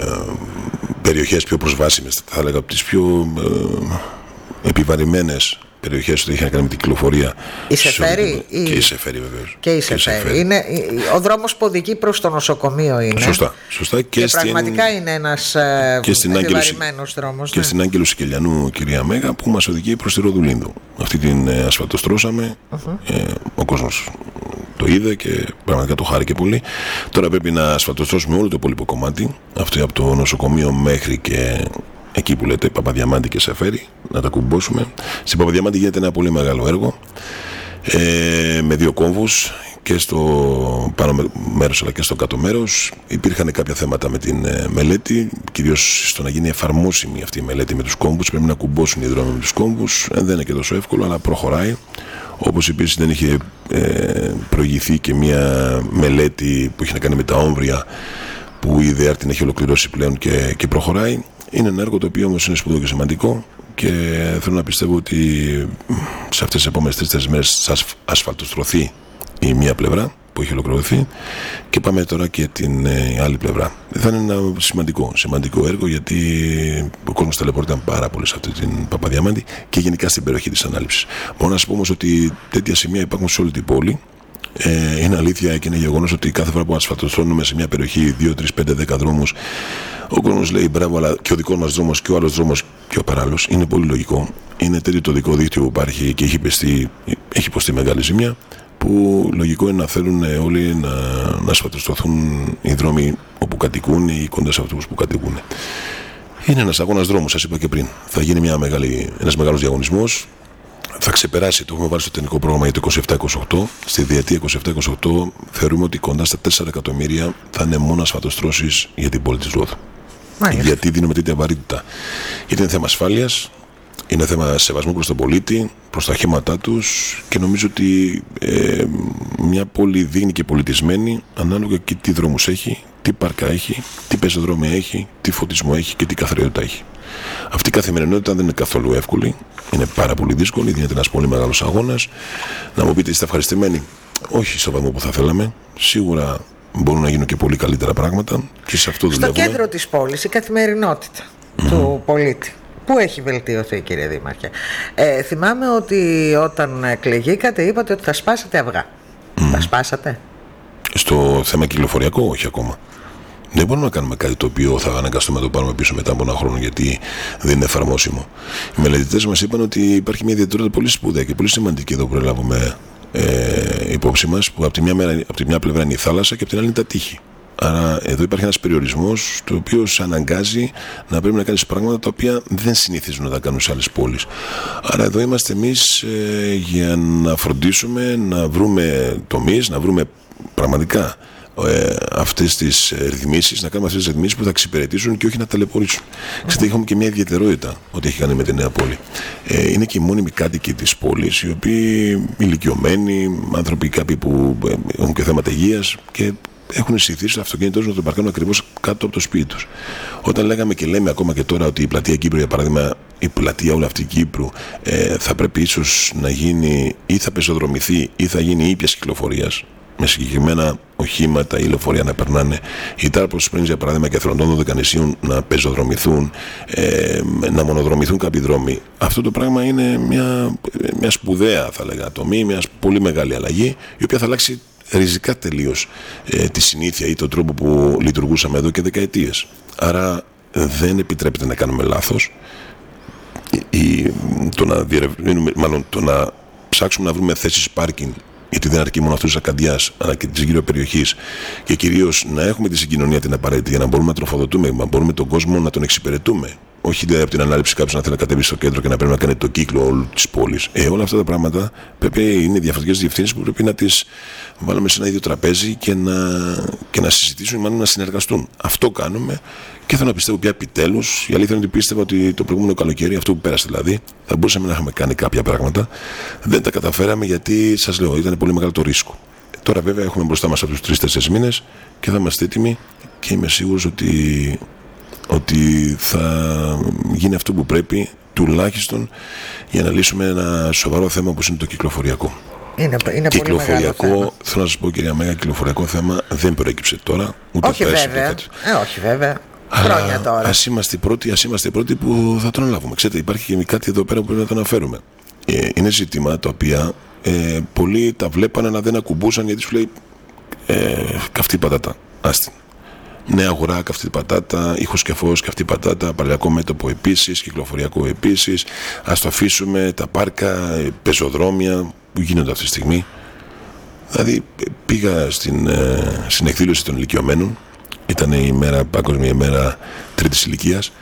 περιοχές πιο προσβάσιμες, θα έλεγα από τις πιο ε, επιβαρημένες περιοχές που έχει να κάνει με την κυκλοφορία.
Η Σεφέρη
ή... Και η Σεφέρη βεβαίως.
Και η Σεφέρη. Είναι, ο δρόμος που οδηγεί προς το νοσοκομείο είναι.
Σωστά. Σωστά. Και,
και
στην...
πραγματικά είναι ένας ε, επιβαρημένος δρόμος.
Και ναι. Στην Άγγελου Σικελιανού, κυρία Μέγα, που μας οδηγεί προς τη Ροδουλίνδου. Αυτή την ε, ασφαλτοστρώσαμε. Uh-huh. Ε, ο κόσμος το είδε και πραγματικά το χάρηκε πολύ. Τώρα πρέπει να ασφαλτοστρώσουμε όλο το υπόλοιπο κομμάτι. Αυτό από το νοσοκομείο μέχρι και εκεί που λέτε Παπαδιαμάντη και Σεφέρη, να τα κουμπώσουμε. Στην Παπαδιαμάντη γίνεται ένα πολύ μεγάλο έργο ε, με δύο κόμβους και στο πάνω μέρος αλλά και στο κάτω μέρος. Υπήρχαν κάποια θέματα με την ε, μελέτη, κυρίως στο να γίνει εφαρμόσιμη αυτή η μελέτη με τους κόμβους. Πρέπει να κουμπώσουν οι δρόμοι με τους κόμβους. Ε, δεν είναι και τόσο εύκολο, αλλά προχωράει. Όπως επίσης δεν είχε ε, προηγηθεί και μια μελέτη που είχε να κάνει με τα όμβρια, που η ΙΔΕΑΡ την έχει ολοκληρώσει πλέον και, και προχωράει. Είναι ένα έργο το οποίο όμως είναι σπουδαίο και σημαντικό και θέλω να πιστεύω ότι σε αυτές τις επόμενες τρεις-τέσσερις μέρες θα ασφαλτοστρωθεί η μία πλευρά που έχει ολοκληρωθεί και πάμε τώρα και την ε, άλλη πλευρά. Θα είναι ένα σημαντικό, σημαντικό έργο, γιατί ο κόσμος ταλαιπωρείται πάρα πολύ σε αυτή την Παπαδιαμάντη και γενικά στην περιοχή της ανάληψης. Μπορώ να σας πω όμως ότι τέτοια σημεία υπάρχουν σε όλη την πόλη. Ε, είναι αλήθεια και είναι γεγονός ότι κάθε φορά που ασφαλτοστρώνουμε σε μια περιοχή δύο, τρία, πέντε, δέκα δρόμους, ο κόσμος λέει μπράβο, αλλά και ο δικός μας δρόμος και ο άλλος δρόμος και ο παράλληλος. Είναι πολύ λογικό. Είναι τέτοιο το δικό δίκτυο που υπάρχει και έχει, πεστεί, έχει υποστεί μεγάλη ζημιά, που λογικό είναι να θέλουν όλοι να, να ασφαλτοστρωθούν οι δρόμοι όπου κατοικούν ή κοντά σε αυτούς που κατοικούν. Είναι ένας αγώνας δρόμου, σας είπα και πριν. Θα γίνει μια μεγάλη, ένας μεγάλος διαγωνισμός. θα ξεπεράσει, το έχουμε βάλει στο τεχνικό πρόγραμμα για το είκοσι επτά είκοσι οκτώ. Στη διετία είκοσι επτά είκοσι οκτώ θεωρούμε ότι κοντά στα τέσσερα εκατομμύρια θα είναι μόνο ασφαλτοστρώσεις για την πόλη της Ρόδου. Γιατί δίνουμε τέτοια βαρύτητα? Γιατί είναι θέμα ασφάλειας, είναι θέμα σεβασμού προς τον πολίτη, προς τα χέματά τους, και νομίζω ότι ε, μια πόλη δίνει και πολιτισμένη ανάλογα και τι δρόμους έχει, τι πάρκα έχει, τι πεζοδρόμια έχει, τι φωτισμό έχει και τι καθαριότητα έχει. Αυτή η καθημερινότητα δεν είναι καθόλου εύκολη, είναι πάρα πολύ δύσκολη, δίνεται ένας πολύ μεγάλος αγώνας. Να μου πείτε, είστε ευχαριστημένοι? Όχι στο βαθμό που θα θέλαμε. Σίγουρα μπορούν να γίνουν και πολύ καλύτερα πράγματα και σε αυτό δουλεύουμε.
Στο κέντρο της πόλης, η καθημερινότητα mm-hmm. του πολίτη, πού έχει βελτιωθεί, κύριε Δήμαρχε? Ε, θυμάμαι ότι όταν εκλεγήκατε είπατε ότι θα σπάσετε αυγά. Mm. Τα σπάσατε?
Στο θέμα κυκλοφοριακό, όχι ακόμα. Δεν μπορούμε να κάνουμε κάτι το οποίο θα αναγκαστούμε να το πάρουμε πίσω μετά από ένα χρόνο, γιατί δεν είναι εφαρμόσιμο. Οι μελετητές μας είπαν ότι υπάρχει μια ιδιαιτερότητα πολύ σπουδαία και πολύ σημαντική εδώ που προλάβουμε ε, υπόψη μας, που από τη, μια μέρα, από τη μια πλευρά είναι η θάλασσα και από την άλλη είναι τα τείχη. Άρα εδώ υπάρχει ένας περιορισμός, το οποίο σε αναγκάζει να πρέπει να κάνεις πράγματα τα οποία δεν συνηθίζουν να τα κάνουν σε άλλες πόλεις. Άρα εδώ είμαστε εμείς ε, για να φροντίσουμε να βρούμε τομείς, να βρούμε πραγματικά ε, αυτές τις ρυθμίσεις, να κάνουμε αυτές τις ρυθμίσεις που θα εξυπηρετήσουν και όχι να ταλαιπωρήσουν. Mm-hmm. Ξέρετε, έχουμε και μια ιδιαιτερότητα ότι έχει κάνει με τη νέα πόλη. Ε, είναι και οι μόνιμοι κάτοικοι της πόλης, οι οποίοι ηλικιωμένοι, άνθρωποι κάποιοι που ε, έχουν και θέματα υγείας και έχουν συνηθίσει το αυτοκίνητό τους να το παρκάρουν ακριβώς κάτω από το σπίτι τους. Όταν λέγαμε και λέμε ακόμα και τώρα ότι η πλατεία Κύπρου, για παράδειγμα, η πλατεία όλη αυτή Κύπρου ε, θα πρέπει ίσως να γίνει ή θα πεζοδρομηθεί ή θα γίνει ήπιας κυκλοφορίας, με συγκεκριμένα οχήματα ή λεωφορεία να περνάνε, η Τάρπος Springs, για παράδειγμα, και Θροντών Δωδεκανησίων να πεζοδρομηθούν, ε, να μονοδρομηθούν κάποιοι δρόμοι. Αυτό το πράγμα είναι μια, μια σπουδαία, θα λέγα, τομή, μια πολύ μεγάλη αλλαγή, η οποία θα αλλάξει ριζικά τελείως ε, τη συνήθεια ή τον τρόπο που λειτουργούσαμε εδώ και δεκαετίες. Άρα δεν επιτρέπεται να κάνουμε λάθος, ή, το να διερευνήσουμε, μάλλον το να ψάξουμε να βρούμε θέσεις πάρκινγκ, γιατί δεν αρκεί μόνο αυτό της Ακαντιάς, αλλά και της γύρω περιοχής, και κυρίως να έχουμε τη συγκοινωνία την απαραίτητη για να μπορούμε να τροφοδοτούμε, να μπορούμε τον κόσμο να τον εξυπηρετούμε. Όχι δηλαδή από την ανάληψη κάποιος να θέλει να κατέβει στο κέντρο και να πρέπει να κάνει το κύκλο όλη της πόλης. Ε, όλα αυτά τα πράγματα πρέπει, είναι διαφορετικές διευθύνσεις που πρέπει να τις βάλουμε σε ένα ίδιο τραπέζι και να, και να συζητήσουν, μάλλον να συνεργαστούν. Αυτό κάνουμε και θέλω να πιστεύω πια επιτέλους. Η αλήθεια είναι ότι πίστευα ότι το προηγούμενο καλοκαίρι, αυτό που πέρασε δηλαδή, θα μπορούσαμε να έχουμε κάνει κάποια πράγματα. Δεν τα καταφέραμε γιατί, σας λέω, ήταν πολύ μεγάλο το ρίσκο. Τώρα βέβαια έχουμε μπροστά μας από τους τρεις τέσσερις μήνες και θα είμαστε έτοιμοι και είμαι σίγουρος ότι. ότι θα γίνει αυτό που πρέπει, τουλάχιστον για να λύσουμε ένα σοβαρό θέμα όπως είναι το κυκλοφοριακό.
Είναι, είναι
κυκλοφοριακό,
πολύ μεγάλο θέμα.
Θέλω να σας πω, κυρία Μέγα, κυκλοφοριακό θέμα δεν προέκυψε τώρα, ούτε
όχι
πέρσι.
Βέβαια. Ε, όχι βέβαια. Χρόνια τώρα.
Ας είμαστε πρώτοι, ας είμαστε πρώτοι που θα τον αναλάβουμε. Ξέρετε, υπάρχει και κάτι εδώ πέρα που πρέπει να το αναφέρουμε. Ε, είναι ζητήματα τα οποία ε, πολλοί τα βλέπανε να δεν ακουμπούσαν, γιατί σου λέει ε, καυτή πατάτα. Άστιν. Νέα αγορά, καυτή πατάτα, ηχοσκεφός, καυτή πατάτα, παλαιακό μέτωπο επίσης, κυκλοφοριακό επίσης. Ας το αφήσουμε, τα πάρκα, πεζοδρόμια που γίνονται αυτή τη στιγμή. Δηλαδή πήγα στην, ε, στην εκδήλωση των ηλικιωμένων, ήταν η μέρα, παγκόσμια ημέρα τρίτης ηλικίας,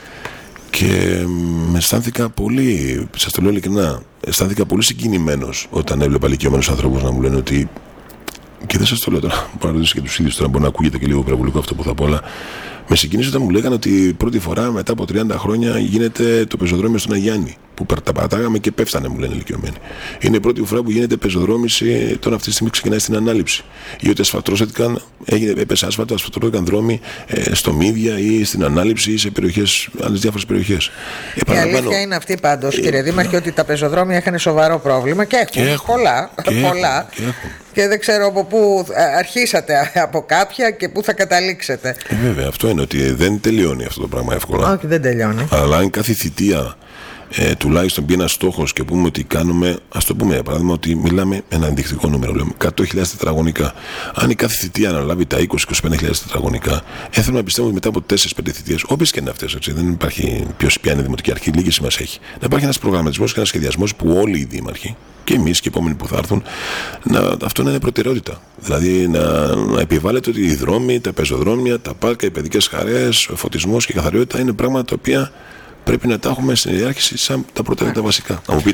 και με αισθάνθηκα πολύ, σας το λέω ειλικρινά, αισθάνθηκα πολύ συγκινημένος όταν έβλεπα ηλικιωμένους ανθρώπους να μου λένε ότι. Και δεν σας το λέω τώρα, μπορώ να ρωτήσω και τους ίδιους τώρα, μπορεί να ακούγεται και λίγο υπερβολικό αυτό που θα πω, αλλά με συγκίνησε όταν μου λέγανε ότι πρώτη φορά μετά από τριάντα χρόνια γίνεται το πεζοδρόμιο στον Αγιάννη, που τα πατάγαμε και πέφτανε, μου λένε ηλικιωμένοι. Είναι η πρώτη φορά που γίνεται πεζοδρόμηση, τώρα αυτή τη στιγμή ξεκινάει στην ανάληψη. Ή ότι ασφαλτρώθηκαν, έπεσε άσφαλτο, ασφαλτρώθηκαν δρόμοι ε, στο Μύδια ή στην ανάληψη ή σε περιοχές, άλλες διάφορες περιοχές.
Η αλήθεια είναι αυτή πάντως, ε, κύριε Δήμαρχε, ότι τα πεζοδρόμια είχαν σοβαρό πρόβλημα και έχουν, και έχουν πολλά.
Και
πολλά.
Έχουν, και, έχουν.
Και δεν ξέρω από πού αρχίσατε από κάποια και πού θα καταλήξετε.
Ε, βέβαια, αυτό είναι ότι δεν τελειώνει αυτό το πράγμα εύκολα.
Όχι, δεν τελειώνει.
Αλλά αν κάθε θητεία ε, τουλάχιστον μπει ένας στόχος και πούμε ότι κάνουμε, ας το πούμε για παράδειγμα, ότι μιλάμε ένα ενδεικτικό νούμερο, λέμε εκατό χιλιάδες τετραγωνικά. Αν η κάθε θητεία αναλάβει τα είκοσι με είκοσι πέντε χιλιάδες τετραγωνικά, ε, θέλω να πιστεύω ότι μετά από τέσσερις πέντε θητείες, όποιες και είναι αυτές, έτσι, δεν υπάρχει ποιος πια είναι δημοτική αρχή, λίγη σημασία έχει. Να υπάρχει ένας προγραμματισμός και ένας σχεδιασμός που όλοι οι δήμαρχοι και εμείς και οι επόμενοι που θα έρθουν, να, αυτό να είναι προτεραιότητα. Δηλαδή να, να επιβάλλεται ότι οι δρόμοι, τα πεζοδρόμια, τα πάρκα, οι παιδικές χαρές, ο φωτισμός και η καθαριότητα είναι πράγματα τα οποία πρέπει να τα έχουμε στην ιεράρχηση σαν τα προτεραιότητα βασικά. Να μου πείτε,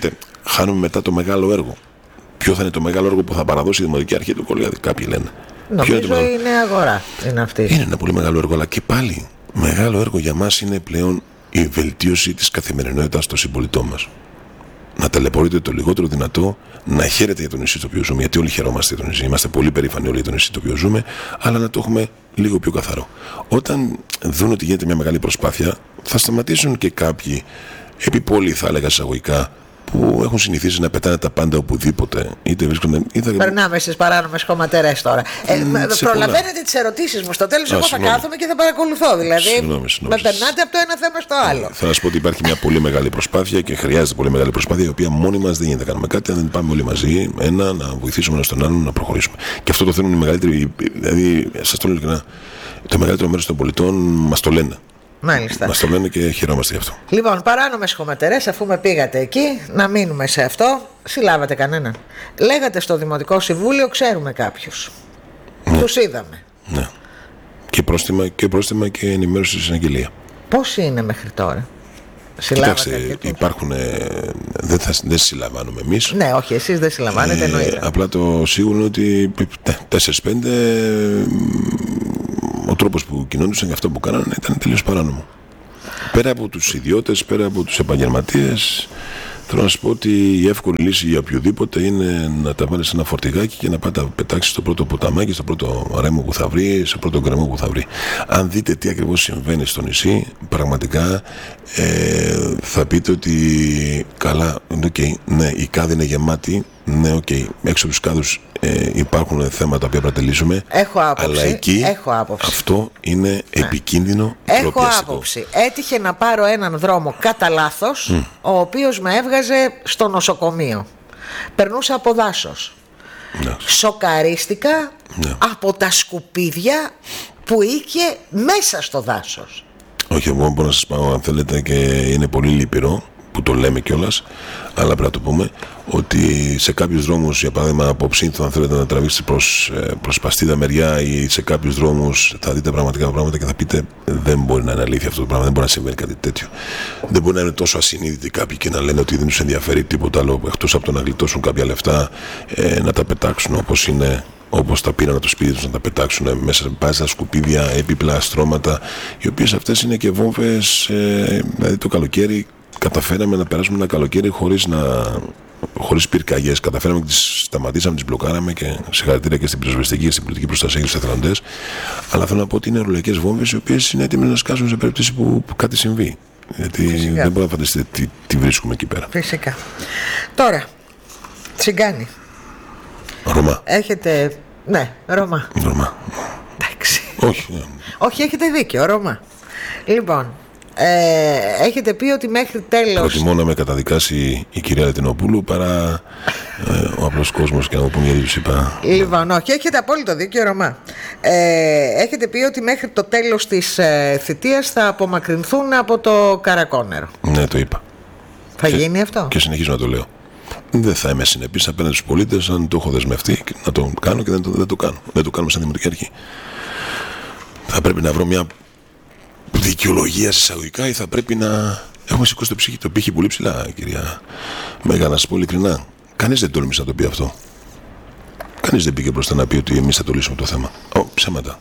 χάνουμε μετά το μεγάλο έργο. Ποιο θα είναι το μεγάλο έργο που θα παραδώσει η Δημοτική Αρχή του Κολιάδη, κάποιοι λένε.
Νομίζω είναι, η νέα αγορά είναι αυτή.
Είναι ένα πολύ μεγάλο έργο, αλλά και πάλι μεγάλο έργο για μας είναι πλέον η βελτίωση της καθημερινότητας των συμπολιτών μας. Να ταλαιπωρείτε το λιγότερο δυνατό, να χαίρετε για το νησί στο οποίο ζούμε, γιατί όλοι χαιρόμαστε για το νησί, είμαστε πολύ περήφανοι όλοι για το νησί στο οποίο ζούμε, αλλά να το έχουμε λίγο πιο καθαρό. Όταν δουν ότι γίνεται μια μεγάλη προσπάθεια, θα σταματήσουν και κάποιοι επιπόλοι, θα έλεγα εισαγωγικά, που έχουν συνηθίσει να πετάνε τα πάντα οπουδήποτε. Είτε βρίσκονται. Είτε...
Περνάμε στις παράνομες χωματερές τώρα. Ε, mm, προλαβαίνετε τις ερωτήσεις μου. Στο τέλος, εγώ θα κάθομαι και θα παρακολουθώ. Δηλαδή, συγγνώμη, συγγνώμη. Με περνάτε από το ένα θέμα στο άλλο.
Θα σας πω ότι υπάρχει μια πολύ μεγάλη προσπάθεια και χρειάζεται πολύ μεγάλη προσπάθεια, η οποία μόνοι μας δεν γίνεται να κάνουμε κάτι αν δεν πάμε όλοι μαζί, ένα, να βοηθήσουμε ένα στον άλλον, να προχωρήσουμε. Και αυτό το θέλουν οι μεγαλύτεροι. Δηλαδή, σας το λέω ειλικρινά, το μεγαλύτερο μέρος των πολιτών μας το λένε.
Μάλιστα.
Μας το λένε και χαιρόμαστε γι' αυτό.
Λοιπόν, παράνομες χωματερές, αφού με πήγατε εκεί, να μείνουμε σε αυτό. Συλλάβατε κανέναν? Λέγατε στο Δημοτικό Συμβούλιο, ξέρουμε κάποιους. Ναι. Τους είδαμε.
Ναι. Και πρόστιμα και, πρόστιμα και ενημέρωση στη συναγγελία.
Πόσοι είναι μέχρι τώρα?
Κοιτάξτε, υπάρχουν. Δεν, θα, δεν συλλαμβάνουμε εμείς.
Ναι, όχι, εσείς δεν συλλαμβάνετε, ε, εννοείται.
Απλά το σίγουρο είναι ότι τέσσερα πέντε. Ο τρόπος που κινούντουσαν και αυτό που κάνανε ήταν τελείως παράνομο. Πέρα από τους ιδιώτες, πέρα από τους επαγγελματίες, θέλω να σου πω ότι η εύκολη λύση για οποιοδήποτε είναι να τα βάλεις σε ένα φορτηγάκι και να πάει τα πετάξει στο πρώτο ποταμάκι, στο πρώτο ρέμο που θα βρει, στο πρώτο γκρεμό που θα βρει. Αν δείτε τι ακριβώς συμβαίνει στο νησί, πραγματικά ε, θα πείτε ότι καλά, okay, ναι, η κάδη είναι γεμάτη, ναι, okay, έξω από τους κάδους ε, υπάρχουν θέματα που πρέπει να λύσουμε.
Έχω άποψη.
Αλλά εκεί
έχω άποψη.
αυτό είναι ναι. επικίνδυνο.
Έχω άποψη. Έτυχε να πάρω έναν δρόμο κατά λάθος, mm. ο οποίος με έβγαζε στο νοσοκομείο. Περνούσα από δάσος. Ναι. Σοκαρίστηκα ναι. από τα σκουπίδια που είχε μέσα στο δάσος.
Όχι, εγώ μπορώ να σας πω, αν θέλετε, και είναι πολύ λυπηρό που το λέμε κιόλας, αλλά πρέπει να το πούμε ότι σε κάποιους δρόμους, για παράδειγμα από Ψήνθο, αν θέλετε να τραβήξετε προς, προς Παστίδα μεριά, ή σε κάποιους δρόμους θα δείτε πραγματικά πράγματα και θα πείτε δεν μπορεί να είναι αλήθεια αυτό το πράγμα, δεν μπορεί να συμβαίνει κάτι τέτοιο. Δεν μπορεί να είναι τόσο ασυνείδητοι κάποιοι και να λένε ότι δεν τους ενδιαφέρει τίποτα άλλο εκτός από το να γλιτώσουν κάποια λεφτά, ε, να τα πετάξουν όπως είναι. Όπως τα πήραν από το σπίτι τους να τα πετάξουν μέσα σε σκουπίδια, έπιπλα, στρώματα, οι οποίες αυτές είναι και βόμβες. Ε, δηλαδή το καλοκαίρι καταφέραμε να περάσουμε ένα καλοκαίρι χωρίς, να, χωρίς πυρκαγιές. Καταφέραμε και τις σταματήσαμε, τις μπλοκάραμε, και συγχαρητήρια και στην πυροσβεστική και στην πολιτική προστασία και στους εθελοντές. Αλλά θέλω να πω ότι είναι ρολογικές βόμβες οι οποίες είναι έτοιμες να σκάσουν σε περίπτωση που, που κάτι συμβεί. Γιατί φυσικά δεν μπορώ να φανταστείτε τι, τι βρίσκουμε εκεί πέρα.
Φυσικά. Τώρα, τσιγκάνι.
Ρωμά.
Έχετε. Ναι, Ρωμά.
Ρωμά.
Εντάξει.
Όχι. Ναι.
Όχι, έχετε δίκιο, Ρωμά. Λοιπόν, ε, έχετε πει ότι μέχρι τέλος.
Προτιμώ να με καταδικάσει η κυρία Λετινοπούλου παρά ε, ο απλός κόσμος, και να μου πούν γιατί τους είπα.
Λοιπόν, όχι, έχετε απόλυτο δίκιο, Ρωμά. Ε, έχετε πει ότι μέχρι το τέλος της ε, θητείας θα απομακρυνθούν από το Καρακόνερο.
Ναι, το είπα.
Θα
και,
γίνει αυτό.
Και συνεχίζω να το λέω. Δεν θα είμαι συνεπής απέναντι στους πολίτες αν το έχω δεσμευτεί να το κάνω και δεν το, δεν το κάνω. Δεν το κάνουμε σαν Δημοτική Αρχή. Θα πρέπει να βρω μια δικαιολογία εισαγωγικά, ή θα πρέπει να έχουμε σηκώσει το ψυχή, το πύχη πολύ ψηλά, κυρία Μέγα, να σας πω ειλικρινά. Κανείς δεν τόλμησε να το πει αυτό. Κανείς δεν πήγε μπροστά να πει ότι εμείς θα το λύσουμε το θέμα. Ω, ψέματα.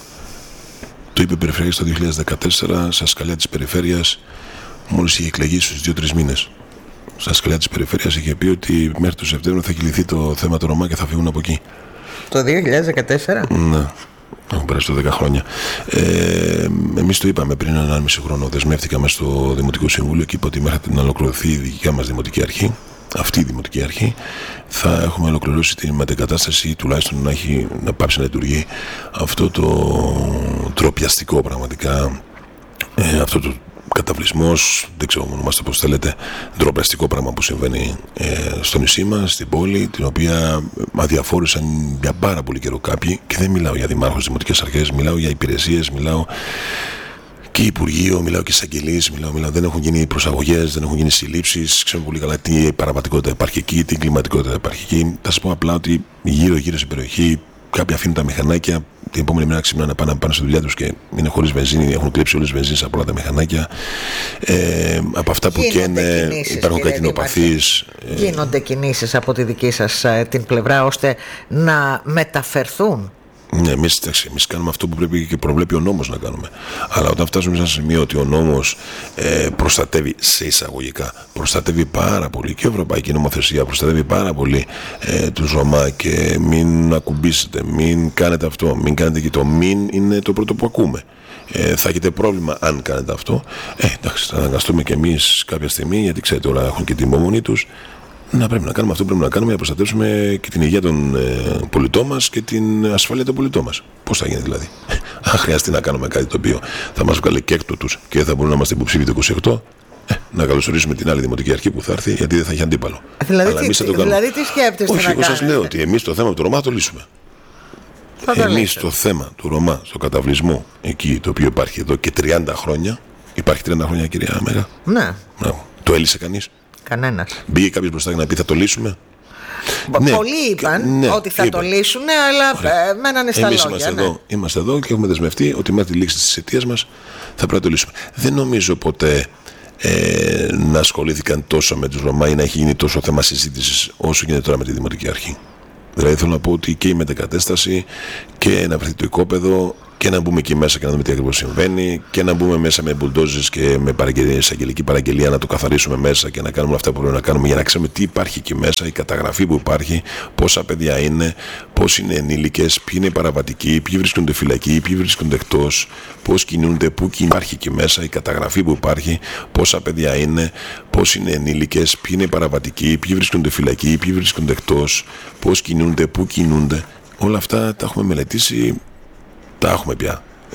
Το είπε η Περιφέρεια το δύο χιλιάδες δεκατέσσερα, στα σκαλιά της Περιφέρειας, μόλις είχε εκλεγεί στους δύο τρεις μήνες. Στα σκαλιά της Περιφέρειας είχε πει ότι μέχρι το Σεπτέμβριο θα κυληθεί το θέμα του Ρωμά και θα φύγουν από εκεί.
Το δύο χιλιάδες δεκατέσσερα?
Ναι. Έχουν περάσει το δέκα χρόνια. Ε, εμείς το είπαμε πριν ένα μισή χρόνο. Δεσμεύτηκαμε στο Δημοτικό Συμβούλιο και είπα ότι μέχρι να ολοκληρωθεί η δικιά μας Δημοτική Αρχή, αυτή η Δημοτική Αρχή, θα έχουμε ολοκληρώσει την μετεγκατάσταση, ή τουλάχιστον να, έχει, να πάψει να λειτουργεί αυτό το τροπιαστικό πραγματικά, ε, αυτό το καταβλισμός, δεν ξέρω ονομάστε πώς θέλετε, ντροπιαστικό πράγμα που συμβαίνει ε, στο νησί μας, στην πόλη, την οποία αδιαφόρησαν για πάρα πολύ καιρό κάποιοι, και δεν μιλάω για δημάρχους, δημοτικές αρχές, μιλάω για υπηρεσίες, μιλάω και Υπουργείο, μιλάω και εισαγγελίες, μιλάω, μιλάω, δεν έχουν γίνει προσαγωγές, δεν έχουν γίνει συλλήψεις, ξέρουμε πολύ καλά τι παραβατικότητα υπάρχει εκεί, τι εγκληματικότητα υπάρχει εκεί. Θα σας πω απλά ότι γύρω-γύρω στην περιοχή κάποιοι αφήνουν τα μηχανάκια την επόμενη μέρα ξυπνάνε να πάνε, να πάνε στη δουλειά τους και είναι χωρίς βενζίνη, έχουν κλέψει όλες τις βενζίνες από όλα τα μηχανάκια. Ε, από αυτά που καίνε υπάρχουν καρκινοπαθείς.
Γίνονται κινήσεις από τη δική σας την πλευρά ώστε να μεταφερθούν?
Ναι, εμείς, εμείς κάνουμε αυτό που πρέπει και προβλέπει ο νόμος να κάνουμε. Αλλά όταν φτάσουμε σε ένα σημείο ότι ο νόμος ε, προστατεύει, σε εισαγωγικά, προστατεύει πάρα πολύ και η Ευρωπαϊκή Νομοθεσία, προστατεύει πάρα πολύ ε, τους Ρωμά και μην ακουμπήσετε, μην κάνετε αυτό, μην κάνετε και το μην είναι το πρώτο που ακούμε. Ε, θα έχετε πρόβλημα αν κάνετε αυτό. Ε, εντάξει, θα αναγκαστούμε κι εμείς κάποια στιγμή, γιατί ξέρετε όλα έχουν και την υπομονή τους. Να πρέπει να κάνουμε αυτό που πρέπει να κάνουμε για να προστατεύσουμε και την υγεία των ε, πολιτών μας και την ασφάλεια των πολιτών μας. Πώς θα γίνει δηλαδή? Αν χρειαστεί να κάνουμε κάτι το οποίο θα μας βγάλει και έκτοτους και δεν θα μπορούμε να είμαστε υποψήφοι το είκοσι οκτώ, ε, να καλωσορίσουμε την άλλη δημοτική αρχή που θα έρθει, γιατί δεν θα έχει αντίπαλο.
Δηλαδή, αλλά τι, δηλαδή τι σκέπτεστε?
Όχι,
να
εγώ σας λέω ότι εμείς το θέμα του Ρωμά το λύσουμε. Εμείς το θέμα του Ρωμά στο καταβλισμό, εκεί το οποίο υπάρχει εδώ και τριάντα χρόνια, υπάρχει τριάντα χρόνια, κυρία Μέγα.
Ναι.
Να, το έλυσε κανείς?
Κανένας.
Μπήκε κάποιος μπροστά για να πει θα το λύσουμε?
Ναι, πολλοί είπαν ναι, ότι θα είπαν. το λύσουν, αλλά ε, μένανε στα
Εμείς
λόγια.
Είμαστε,
ναι.
εδώ, είμαστε εδώ και έχουμε δεσμευτεί ότι μέχρι τη λήξη της αιτίας μας θα πρέπει να το λύσουμε. Δεν νομίζω ποτέ ε, να ασχολήθηκαν τόσο με τους Ρωμά ή να έχει γίνει τόσο θέμα συζήτησης όσο γίνεται τώρα με τη Δημοτική Αρχή. Δηλαδή θέλω να πω ότι και η μετεγκατέσταση και να βρεθεί το οικόπεδο και να μπούμε εκεί μέσα και να δούμε τι ακριβώς συμβαίνει και να μπούμε μέσα με μπουλντόζες και με εισαγγελική παραγγελία να το καθαρίσουμε μέσα και να κάνουμε αυτά που πρέπει να κάνουμε για να ξέρουμε τι υπάρχει εκεί μέσα, η καταγραφή που υπάρχει, πόσα παιδιά είναι, πώς είναι ενήλικες, ποιοι είναι παραβατικοί, ποιοι βρίσκονται φυλακοί, ποιοι βρίσκονται εκτός, πώς κινούνται, πού υπάρχει εκεί μέσα, η καταγραφή που υπάρχει, πόσα παιδιά είναι, πώς είναι ενήλικες, ποιοι είναι παραβατικοί, ποιοι βρίσκονται φυλακοί, ποιοι βρίσκονται εκτός, πώς κινούνται, πού κινούνται. Όλα αυτά τα έχουμε μελετήσει. Τα έχουμε πια.